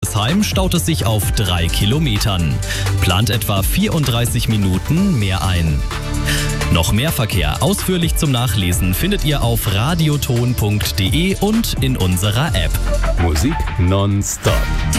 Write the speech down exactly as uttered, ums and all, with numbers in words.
Hildesheim staut es sich auf drei Kilometern. Plant etwa vierunddreißig Minuten mehr ein. Noch mehr Verkehr ausführlich zum Nachlesen findet ihr auf radioton punkt de und in unserer App. Musik nonstop.